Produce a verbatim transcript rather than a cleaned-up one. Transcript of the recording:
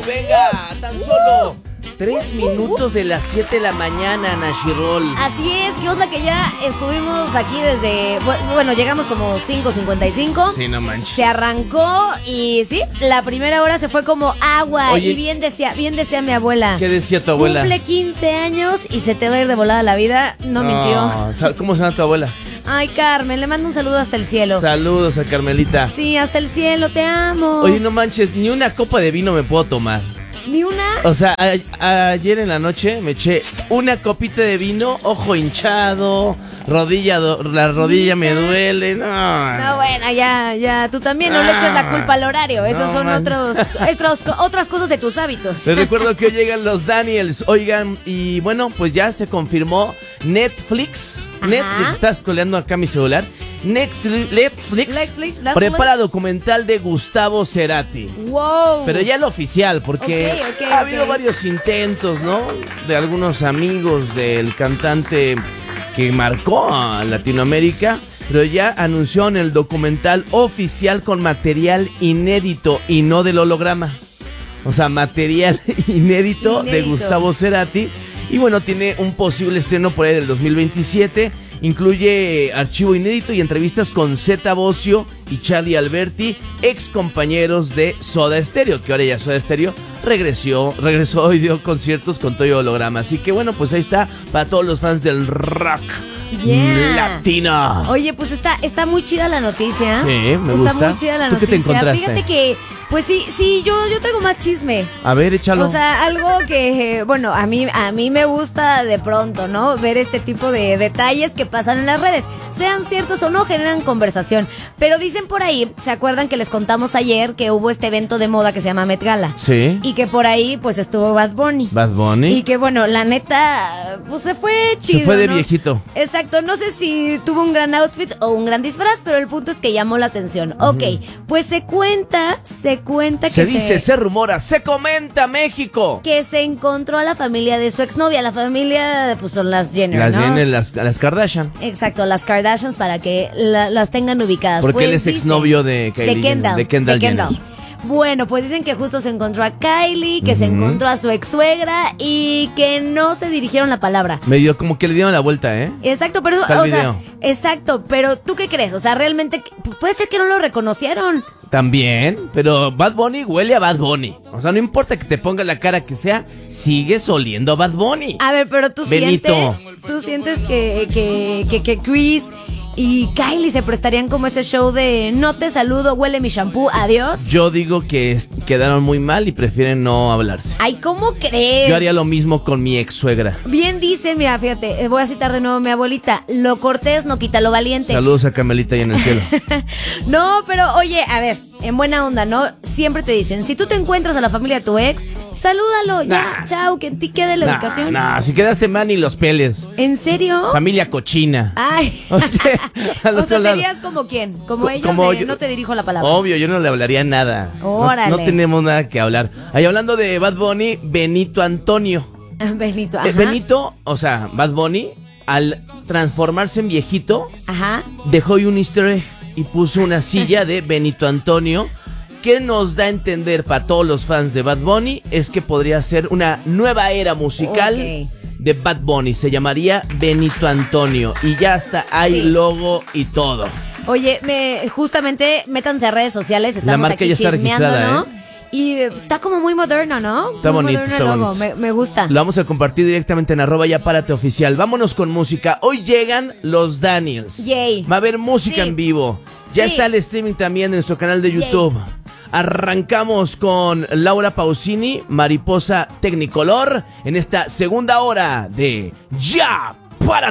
venga, tan solo tres minutos de las siete de la mañana, Nashirol. Así es, ¿qué onda? Que ya estuvimos aquí desde, bueno, llegamos como cinco cincuenta y cinco. Sí, no manches. Se arrancó y sí, la primera hora se fue como agua. Oye, y bien decía, bien decía mi abuela. ¿Qué decía tu abuela? Cumple quince años y se te va a ir de volada la vida. No, no mintió. ¿Cómo se llama tu abuela? Ay, Carmen, le mando un saludo hasta el cielo. Saludos a Carmelita. Sí, hasta el cielo, te amo. Oye, no manches, ni una copa de vino me puedo tomar. ¿Ni una? O sea, a, ayer en la noche me eché una copita de vino, ojo hinchado, rodilla, do, la rodilla me duele, no. No, bueno, ya, ya, tú también no ah, le eches la culpa al horario, esos no, son otros, otros, otras cosas de tus hábitos. Les recuerdo que hoy llegan los Daniels, oigan, y bueno, pues ya se confirmó Netflix. Ajá. Netflix, está scrolleando acá mi celular. Netflix, Netflix, Netflix prepara documental de Gustavo Cerati. Wow. Pero ya el oficial, porque okay, okay, ha habido okay. varios intentos, ¿no? De algunos amigos del cantante que marcó a Latinoamérica, pero ya anunció en el documental oficial con material inédito y no del holograma. O sea, material inédito, inédito. de Gustavo Cerati. Y bueno, tiene un posible estreno por ahí del dos mil veintisiete. Incluye archivo inédito y entrevistas con Zeta Bosio y Charlie Alberti, ex compañeros de Soda Stereo, que ahora ya Soda Stereo regresó, regresó y dio conciertos con todo y holograma. Así que bueno, pues ahí está para todos los fans del rock. Yeah. Latino. Oye, pues está, está muy chida la noticia. Sí, me está gusta. Está muy chida la ¿Tú noticia. qué te encontraste? Fíjate que, pues sí, sí, yo, yo traigo más chisme. A ver, échalo. O sea, algo que, bueno, a mí, a mí me gusta de pronto, ¿no? Ver este tipo de detalles que pasan en las redes. Sean ciertos o no, generan conversación. Pero dicen por ahí, ¿se acuerdan que les contamos ayer que hubo este evento de moda que se llama Met Gala? Sí. Y que por ahí, pues, estuvo Bad Bunny. Bad Bunny. Y que, bueno, la neta, pues se fue chido, Se fue de ¿no? viejito. Exacto, no sé si tuvo un gran outfit o un gran disfraz, pero el punto es que llamó la atención. Uh-huh. Ok, pues se cuenta, se cuenta que se... Se dice, se rumora, se comenta, México. Que se encontró a la familia de su exnovia. La familia, pues son las Jenner, Las ¿no? Jenner, las, las Kardashian. Exacto, las Kardashians para que la, las tengan ubicadas. Porque pues él es dice, exnovio de Kylie de Kendall, de Kendall, de Kendall. Jenner. Bueno, pues dicen que justo se encontró a Kylie, que uh-huh. se encontró a su ex suegra y que no se dirigieron la palabra. Me dio como que le dieron la vuelta, ¿eh? Exacto, pero o sea, exacto, pero ¿tú qué crees? O sea, realmente puede ser que no lo reconocieron. También, pero Bad Bunny huele a Bad Bunny. O sea, no importa que te ponga la cara que sea, sigues oliendo a Bad Bunny. A ver, pero tú Benito. sientes, tú sientes que, que, que, que Chris y Kylie se prestarían como ese show de no te saludo, huele mi shampoo, adiós. Yo digo que quedaron muy mal y prefieren no hablarse. Ay, ¿cómo crees? Yo haría lo mismo con mi ex suegra. Bien dicen, mira, fíjate, voy a citar de nuevo a mi abuelita, lo cortés no quita lo valiente. Saludos a Carmelita ahí en el cielo. No, pero oye, a ver, en buena onda, ¿no? Siempre te dicen, si tú te encuentras a la familia de tu ex, salúdalo, ya, nah. chao, que en ti quede la nah, educación. No, si quedaste mal ni los peles. ¿En serio? Familia cochina. Ay. O sea, o sea serías como quién, como ellos, como de, yo, no te dirijo la palabra. Obvio, yo no le hablaría nada. Órale. No, no tenemos nada que hablar. Ahí hablando de Bad Bunny, Benito Antonio. Benito, ajá. Eh, Benito, o sea, Bad Bunny, al transformarse en viejito, ajá, dejó un easter egg y puso una silla de Benito Antonio. ¿Qué nos da a entender para todos los fans de Bad Bunny? Es que podría ser una nueva era musical okay. de Bad Bunny. Se llamaría Benito Antonio. Y ya hasta hay sí. logo y todo. Oye, me, justamente métanse a redes sociales. Estamos La marca aquí ya está registrada, ¿no? ¿eh? Y está como muy moderno, ¿no? Está muy bonito, está bonito. Me, me gusta. Lo vamos a compartir directamente en arroba ya párate oficial. Vámonos con música. Hoy llegan los Daniels. Yay. Va a haber música sí. en vivo. Ya sí. está el streaming también en nuestro canal de YouTube. Yay. Arrancamos con Laura Pausini, Mariposa Tecnicolor, en esta segunda hora de Ya Párate.